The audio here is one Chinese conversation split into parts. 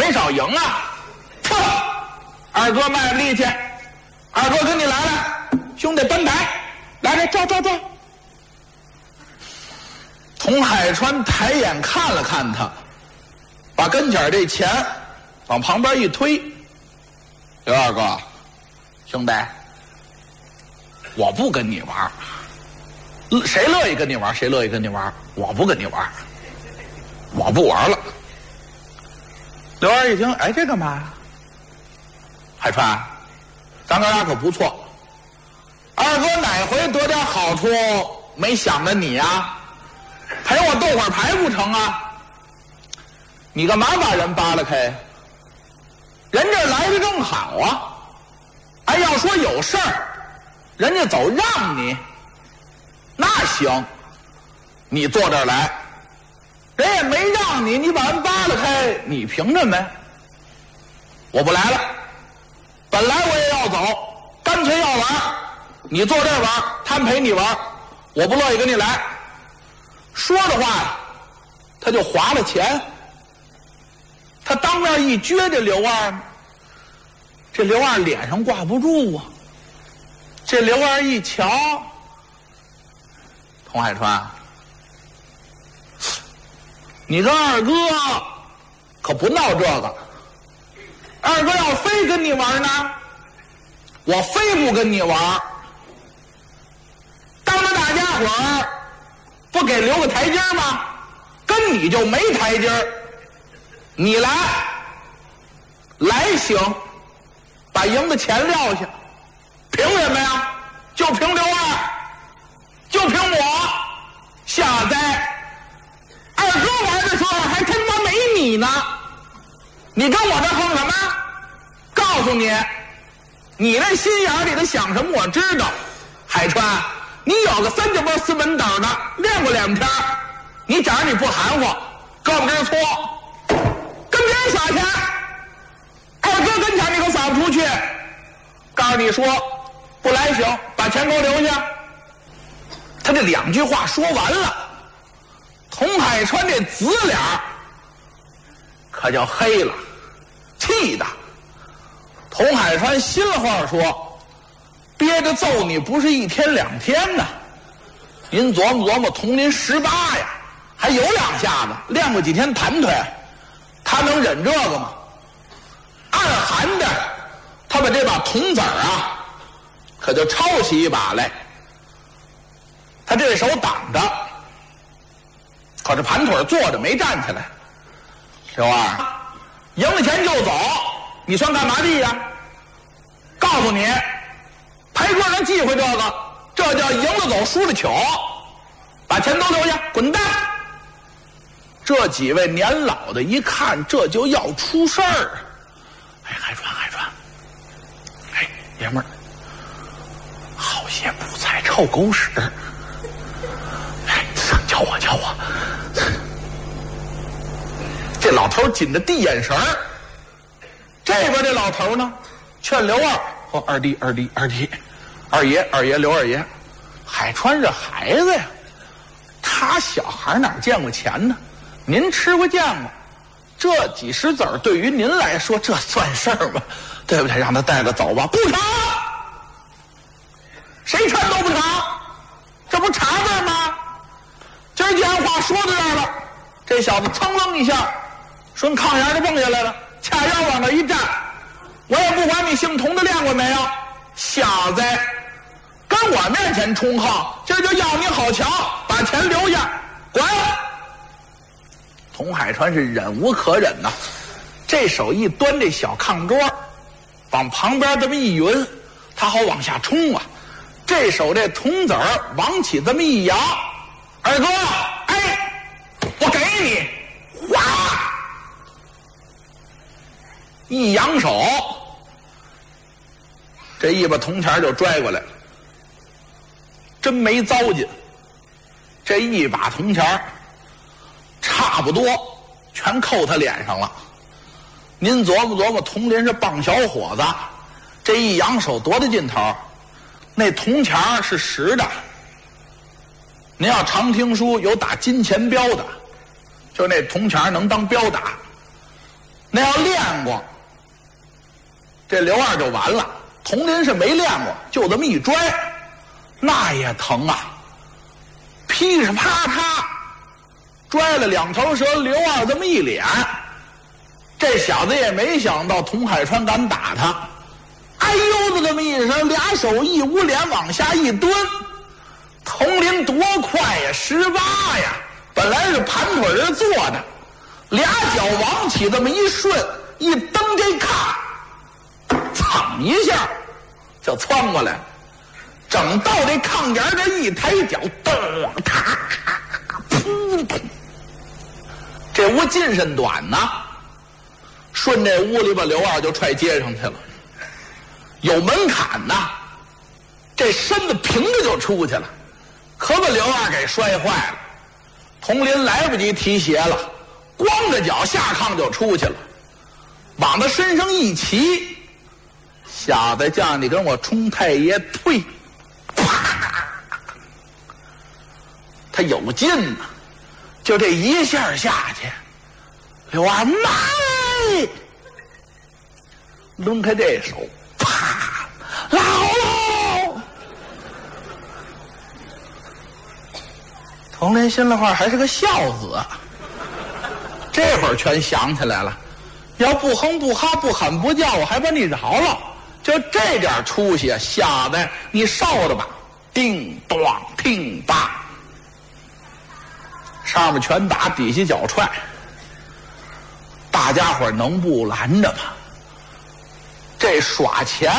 钱少赢啊！撤！二哥卖力气，二哥跟你来，兄弟搬台，来这照。童海川抬眼看了看他，把跟前这钱往旁边一推。刘二哥，兄弟，我不跟你玩，谁乐意跟你玩谁乐意跟你玩，我不跟你玩，我不玩了。刘二一听，哎，这干嘛呀？海川，咱哥俩可不错，二哥哪回得点好处没想着你啊？陪我斗会儿牌不成啊？你干嘛把人扒拉开？人这来的正好啊！哎，要说有事儿，人家走让你，那行，你坐这儿来，人也没让你，你把人扒拉开，你凭什么呀？我不来了，本来我也要走，干脆要玩，你坐这儿玩，他们陪你玩，我不乐意跟你来。说的话呀，他就划了钱。他当面一撅这刘二，这刘二脸上挂不住啊。这刘二一瞧，童海川，你跟二哥可不闹这个。二哥要非跟你玩呢，我非不跟你玩。当着大家伙儿不给留个台阶吗？跟你就没台阶。你来行，把赢的钱撂下，凭什么呀？就凭刘二，就凭我。下灾，二哥玩的时候还他妈没你呢，你跟我这横什么？告诉你，你那心眼里的想什么我知道。海川，你有个三脚波四门胆的，练过2天，你假如你不含糊，胳膊根搓，跟别人撒钱，二哥跟前你可撒不出去。告诉你说不来行，把钱给我留下。他这2句话说完了，童海川这紫脸可就黑了，气的。童海川心里话说，憋着揍你不是1天2天呢。您琢磨琢磨，同您18呀，还有2下子，练过几天盘腿，他能忍这个吗？暗含的，他把这把铜子啊，可就抄起一把来。他这手挡着，可是盘腿坐着没站起来。刘二，赢了钱就走，你算干嘛的呀？告诉你，牌桌上忌讳这个，这叫赢了走，输了取。把钱都留下，滚蛋！这几位年老的一看，这就要出事儿。哎，海川，哎，爷们儿，好些不才臭狗屎！哎，瞧我！这老头紧着地眼神儿，这边这老头呢，劝刘二说：“二弟，二爷，刘二爷，海川这孩子呀，他小孩哪见过钱呢？您吃过见过？这几十子儿对于您来说，这算事儿吗？对不对？让他带着走吧。不成，谁劝都不成，这不查字吗？今儿既然话说到这儿了，这小子噌楞一下，顺炕沿就蹦下来了，掐腰往那一站。我也不管你姓童的练过没有，小子，跟我面前冲炕，今儿就要你好瞧，把钱留下，滚！童海川是忍无可忍呐，这手一端这小炕桌，往旁边这么一匀，他好往下冲啊。这手这铜子儿往起这么一摇，二哥，哎，我给你，哗！一扬手，这一把铜钱就拽过来了，真没糟践。这一把铜钱差不多全扣他脸上了。您琢磨琢磨，佟林是棒小伙子，这一扬手多大劲头？那铜钱是实的。您要常听书，有打金钱镖的，就那铜钱能当镖打。那要练过，这刘二就完了。佟林是没练过，就这么一拽，那也疼啊，噼里啪嚓拽了2头蛇，刘二这么一脸。这小子也没想到佟海川敢打他，哎呦的这么一声，俩手一捂脸往下一蹲。佟林多快呀，18呀，本来是盘腿儿坐的，俩脚往起这么一顺，一蹬这炕，噌一下就窜过来了。整到这炕沿这一抬脚，咚踏噗，这屋近身短呐，顺这屋里把刘二就踹街上去了。有门槛呐，这身子平着就出去了，可把刘二给摔坏了。佟林来不及提鞋了，光着脚下炕就出去了，往他身上一骑，小子叫你跟我冲太爷退，啪！他有劲呐，就这一下下去，刘二妈抡开这手，啪，老喽！佟林心里话还是个孝子，这会儿全想起来了，要不哼不哈不喊不叫，我还把你饶了。就这点出息，小子你受着吧！叮咚听吧，上面拳打，底下脚踹，大家伙能不拦着吗？这耍钱，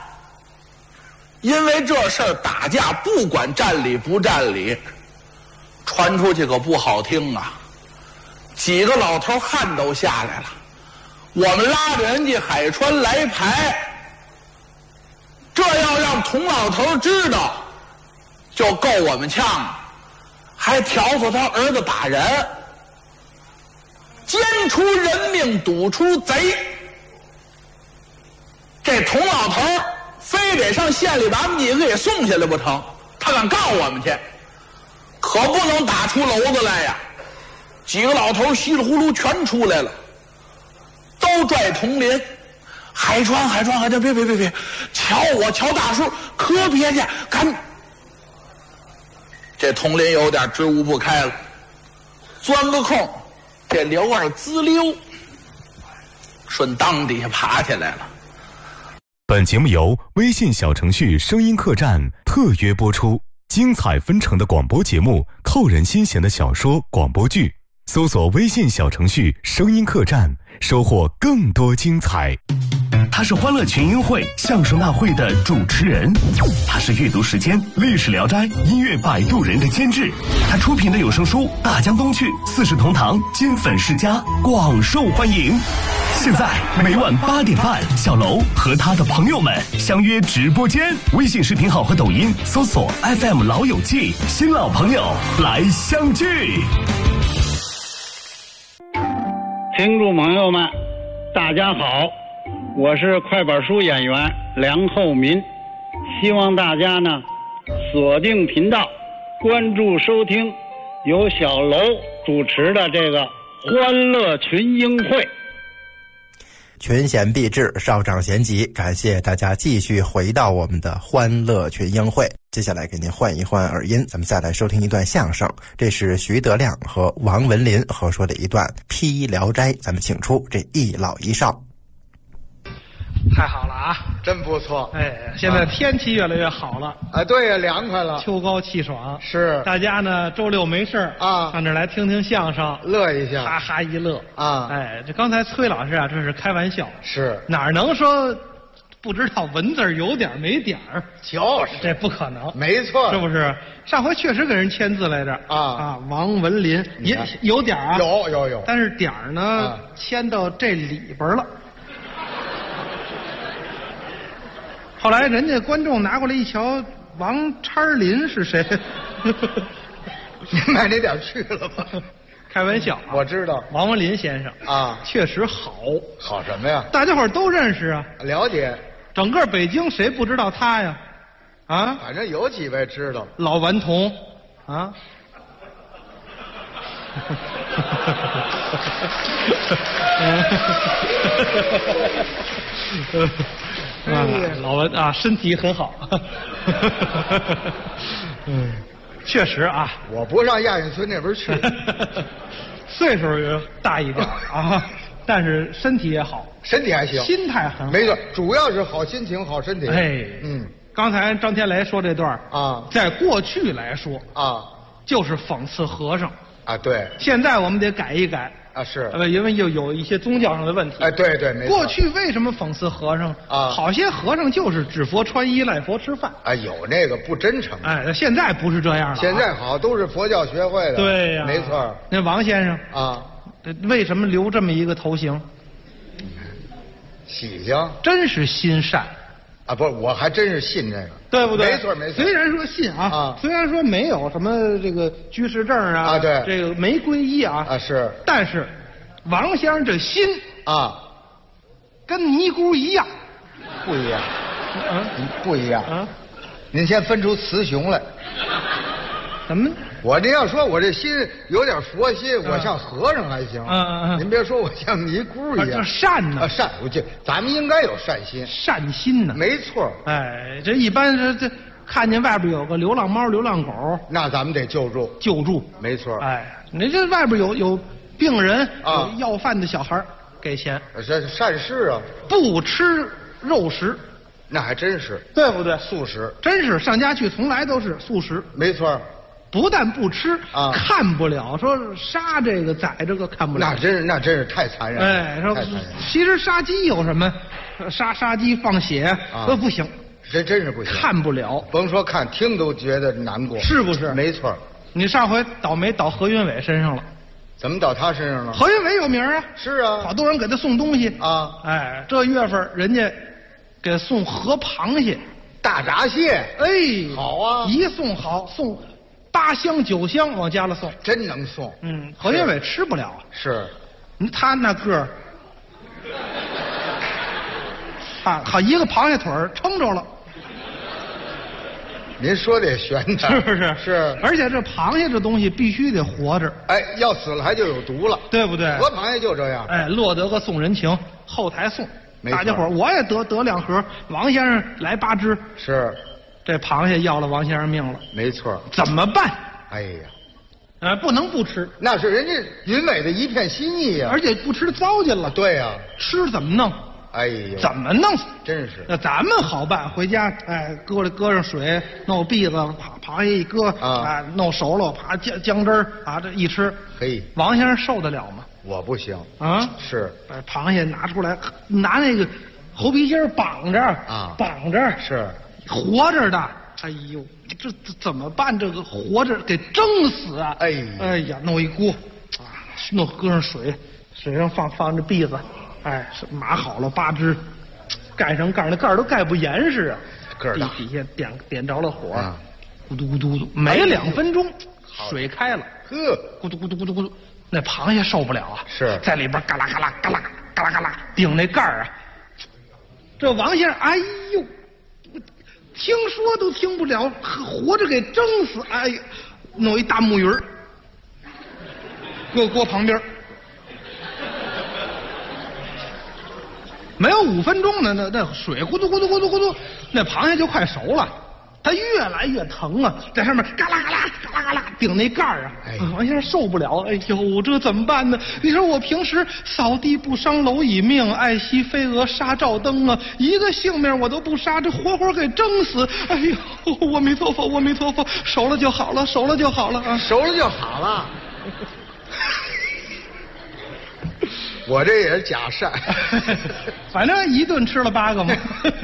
因为这事儿打架，不管占理不占理，传出去可不好听啊！几个老头汗都下来了。我们拉着人家海川来牌，这要让佟老头知道，就够我们呛了，还挑唆他儿子打人，奸出人命，赌出贼。这佟老头非得上县里把我们几个给送下来不成？他敢告我们去，可不能打出篓子来呀！几个老头稀里呼噜全出来了，都拽佟林。海川，别，瞧大叔，可别去，赶！这佟林有点支吾不开了，钻个空，这刘二滋溜顺裆底下爬起来了。 本节目由微信小程序声音客栈特约播出，精彩纷呈的广播节目，扣人心弦的小说广播剧，搜索微信小程序声音客栈，收获更多精彩。 他是欢乐群英会相声大会的主持人，他是阅读时间历史聊斋音乐摆渡人的监制，他出品的有声书《大江东去》四世同堂金粉世家广受欢迎。现在每晚8点半，小楼和他的朋友们相约直播间，微信视频号和抖音搜索 FM 老友记，新老朋友来相聚。 听众朋友们大家好，我是快板书演员梁厚民，希望大家呢锁定频道，关注收听由小楼主持的这个欢乐群英会。 群贤毕至，少长咸集，感谢大家继续回到我们的欢乐群英会。接下来给您换一换耳音，咱们再来收听一段相声，这是徐德亮和王文林合说的一段批聊斋，咱们请出这一老一少。 太好了啊， 真不错。 哎，现在天气越来越好了啊，对呀，凉快了， 秋高气爽。 是， 大家呢周六没事啊， 上这来听听相声， 乐一下， 哈哈一乐啊。 哎，这刚才崔老师啊，这是开玩笑， 是哪能说不知道文字有点没点儿？ 就是， 这不可能， 没错， 是不是？上回确实给人签字来着啊，王文林也有点啊， 有， 但是点儿呢签到这里边了。后来人家观众拿过来一瞧，王叉林是谁？ 您迈这点去了吧？ 开玩笑， 我知道王文林先生啊， 确实好。 好什么呀？ 大家伙都认识啊， 了解。 整个北京谁不知道他呀？啊， 反正有几位知道。 老顽童啊， 老文啊，身体很好。确实啊， 我不上亚运村那边去。 岁数也大一点啊，但是身体也好， 身体还行， 心态很好。 没错，主要是好心情、好身体。 哎，刚才张天雷说这段啊， 在过去来说啊， 就是讽刺和尚啊，对。 现在我们得改一改啊，是， 因为又有一些宗教上的问题。 哎，对对，没错。 过去为什么讽刺和尚啊？ 好些和尚就是只佛穿衣，赖佛吃饭。 啊，有那个不真诚。 哎，现在不是这样了。 现在好，都是佛教学会的。 对呀， 没错。 那王先生啊， 为什么留这么一个头型？ 喜庆， 真是心善。 啊，不是，我还真是信这个， 对不对？ 没错没错。 虽然说信啊，虽然说没有什么这个居士证啊， 对， 这个没皈依啊， 是， 但是王先生这心啊， 跟尼姑一样， 不一样，不一样啊。您先分出雌雄来。 怎么？ 您要说我这心有点佛心，我像和尚还行。您别说我像尼姑一样。 善呢？ 善，咱们应该有善心。 善心呢？ 没错。 哎，这一般这看见外边有个流浪猫、流浪狗， 那咱们得救助。 救助。 没错。 哎，你这外边有病人啊，有要饭的小孩，给钱。 这善事啊。 不吃肉食。 那还真是。 对不对？ 素食。 真是上家去从来都是素食。 没错。 不但不吃啊，看不了，说杀这个宰这个看不了， 那真是太残忍了。 哎，说其实杀鸡有什么？杀鸡放血都不行， 这真是不行， 看不了。 甭说看，听都觉得难过， 是不是？ 没错。 你上回倒霉倒何云伟身上了， 怎么倒他身上了？ 何云伟有名啊， 是啊， 好多人给他送东西啊。 哎，这月份人家给送河螃蟹、 大闸蟹， 哎， 好啊， 一送好送。8箱9箱往家了送， 真能送。 何云伟吃不了啊。 是， 他那个儿，好一个螃蟹腿撑着了。 您说的也悬的， 是不是？ 是。 而且这螃蟹这东西必须得活着， 哎，要死了还就有毒了， 对不对？ 活螃蟹就这样。 哎，乐得个送人情，后台送，大家伙我也得2盒，王先生来8只。 是。 这螃蟹要了王先生命了， 没错。 怎么办？ 哎呀， 不能不吃， 那是人家云伟的一片心意呀。 而且不吃糟践了。 对呀， 吃怎么弄？ 哎呀， 怎么弄？ 真是。 那咱们好办，回家哎，搁上水，弄篦子，螃蟹一搁啊，弄熟了，啪姜汁儿啊，这一吃， 嘿， 王先生受得了吗？ 我不行啊， 是把螃蟹拿出来，拿那个猴皮筋绑着啊，绑着是。 活着的，哎呦，这怎么办？这个活着给蒸死啊！哎呀，弄一锅，啊，搁上水，水上放着篦子，哎，码好了8只，盖上盖，那盖都盖不严实啊。底下点着了火，咕嘟咕嘟嘟，没2分钟，水开了， 呵， 咕嘟咕嘟咕嘟咕嘟，那螃蟹受不了啊， 是在里边嘎啦嘎啦嘎啦嘎啦嘎啦顶那盖啊。这王先生，哎呦！听说都听不了，活着给蒸死！哎呀，弄一大木鱼儿，搁锅旁边，没有5分钟呢，那水咕嘟咕嘟咕嘟咕嘟，那螃蟹就快熟了。它越来越疼啊，在上面嘎啦嘎啦嘎啦嘎啦顶那盖儿啊，王先生受不了，哎呦，这怎么办呢？你说我平时扫地不伤蝼蚁命，爱惜飞蛾杀照灯啊，一个性命我都不杀，这活活给蒸死！哎呦，阿弥陀佛，阿弥陀佛，熟了就好了，熟了就好了啊， 熟了就好了。我这也是假善， 反正一顿吃了8个嘛。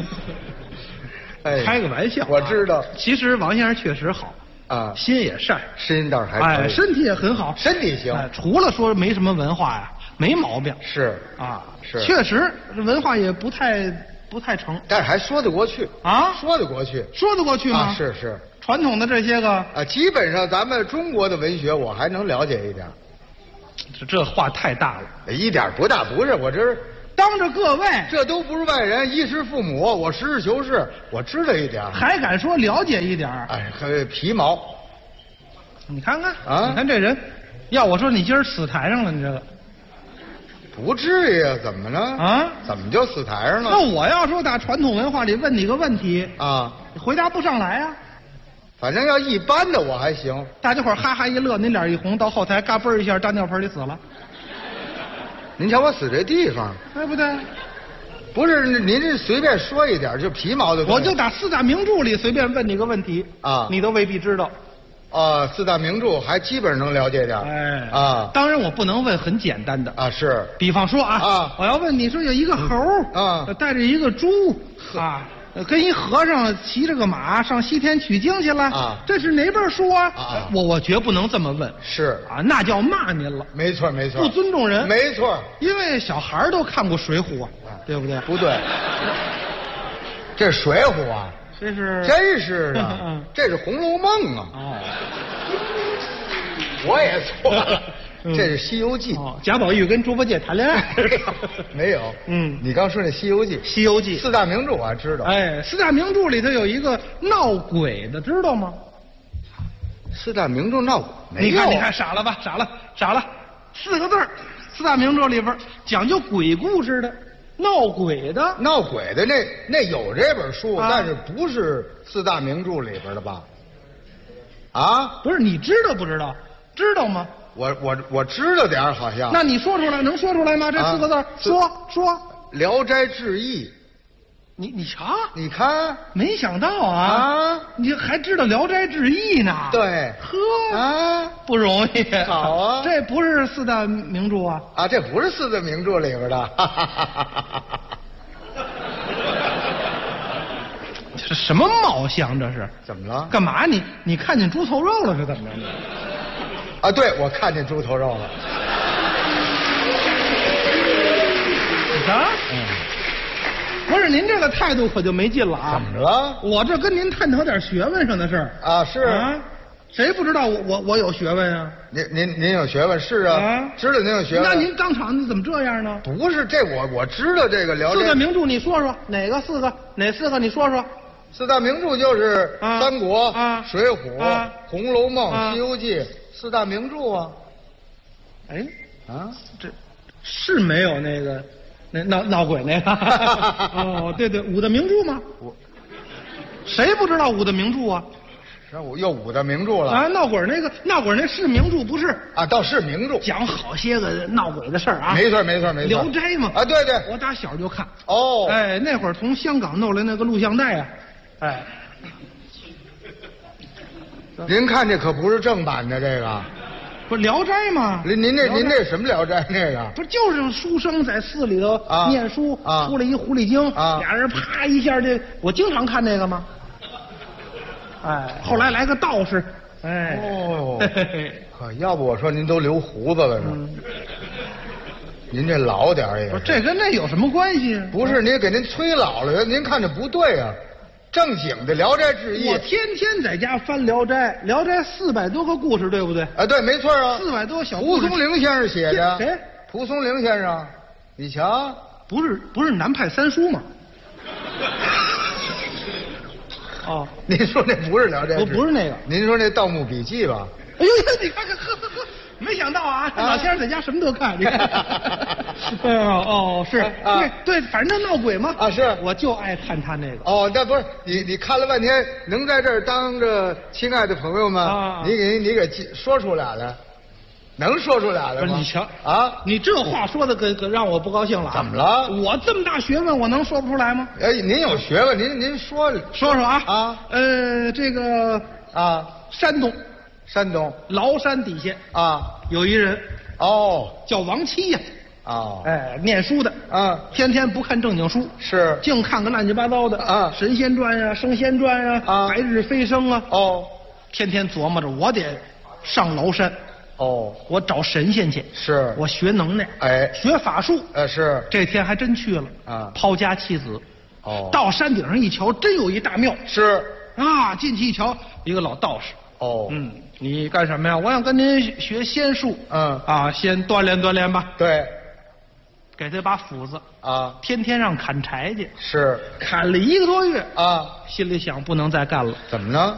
哎， 开个玩笑， 我知道。 其实王先生确实好啊，心也善， 心倒是还可以， 身体也很好， 身体行。 除了说没什么文化呀，没毛病。 是啊， 是， 确实文化也不太成， 但是还说得过去啊， 说得过去， 说得过去吗？ 是是， 传统的这些个啊，基本上咱们中国的文学我还能了解一点。 这话太大了， 一点不大，不是我这。 当着各位， 这都不是外人，衣食父母，我实事求是，我知道一点， 还敢说了解一点？ 哎，还皮毛。 你看看啊， 你看这人， 要我说你今儿死台上了，你这个不至于啊，怎么了？ 啊？ 怎么就死台上了？ 那我要说打传统文化里问你个问题啊， 你回答不上来啊。 反正要一般的我还行。 大家伙哈哈一乐，您脸一红，到后台嘎嘣一下，扎尿盆里死了。 您瞧我死这地方， 对不对？ 不是您这随便说一点就皮毛的东西。 我就打四大名著里随便问你个问题啊， 你都未必知道。 四大名著还基本能了解点。 哎啊， 当然我不能问很简单的啊，是。 比方说啊，我要问你说有一个猴啊， 带着一个猪啊。跟一和尚骑着个马上西天取经去了啊， 这是哪本书啊？我绝不能这么问， 是啊，那叫骂您了。 没错没错， 不尊重人。 没错， 因为小孩都看过《水浒》啊，对不对？ 不对，这《水浒》啊， 这是真是的，这是《红楼梦》啊。 哦， 我也错了。这是《西游记》 贾宝玉跟猪八戒谈恋爱没有？你刚说那《西游记》，《 西游记》 四大名著我还知道。 哎，四大名著里头有一个闹鬼的，知道吗？ 四大名著闹鬼？ 你看，傻了吧？傻了，四个字儿，四大名著里边讲究鬼故事的，闹鬼的那有这本书，但是不是四大名著里边的吧？啊， 不是，你知道不知道？知道吗？ 我知道点好像。 那你说出来，能说出来吗？这四个字，说《 聊斋志异》。 你瞧， 你看， 没想到啊，你还知道《聊斋志异》呢？ 对， 呵啊，不容易。 好啊， 这不是四大名著啊？ 啊，这不是四大名著里边的。 这什么貌相？这是怎么了？ 干嘛？你看见猪头肉了是怎么着？ 啊，对，我看见猪头肉了。 你瞧，不是您这个态度可就没劲了啊！ 怎么了？ 我这跟您探讨点学问上的事儿啊，是啊，谁不知道我有学问啊？ 您有学问是啊，知道您有学问。 那您当场你怎么这样呢？ 不是这我知道这个聊斋四大名著，你说说哪四个？你说说。 四大名著就是《三国》水浒》《红楼梦》《西游记》四大名著啊。 哎这是没有那闹鬼那个哦，对，五大名著吗？谁不知道五大名著啊？ 又五大名著了啊！闹鬼那是名著不是？ 啊，倒是名著， 讲好些个闹鬼的事儿啊。 没错。 聊斋嘛啊，对， 我打小就看。 哦， 哎，那会儿从香港弄来那个录像带啊。哎， 您看这可不是正版的，这个不是《聊斋》吗？ 您这什么《聊斋》那个？ 不就是书生在寺里头念书，出来一狐狸精，俩人啪一下我经常看这个吗？哎，后来来个道士，哎， 可要不我说您都留胡子了呢。您这老点也是， 这跟那有什么关系？ 不是，您给您催老了，您看着不对啊。正经的《聊斋志异》， 我天天在家翻《聊斋》，400多个故事，对不对？ 啊，对，没错啊 ，400多小故事。蒲松龄先生写的。 谁？ 蒲松龄先生，你瞧， 不是南派三叔吗？哦， 您说那不是《聊斋志异》？ 不是那个， 您说那《盗墓笔记》吧？ 哎呦，你看看，呵，没想到啊，老先生在家什么都看，你看。是，对，反正闹鬼嘛。 啊，是， 我就爱看他那个。 哦，那不是你看了半天，能在这儿当着亲爱的朋友们，你给说出俩来，能说出俩来吗？ 你瞧啊， 你这话说的可让我不高兴了。 怎么了？ 我这么大学问，我能说不出来吗？ 哎，您有学问，您说啊。这个啊， 山东崂山底下有一人叫王七呀。念书的天天不看正经书， 是净看个乱七八糟的神仙传呀、升仙传呀、白日飞升啊。天天琢磨着我得上崂山。我找神仙去， 是我学能耐，学法术。 是这天还真去了抛家弃子。到山顶上一瞧，真有一大庙。 是进去一瞧，一个老道士。你干什么呀？我想跟您学仙术。先锻炼锻炼吧。 对， 给他把斧子天天让砍柴去。 是砍了1个多月心里想不能再干了。 怎么呢？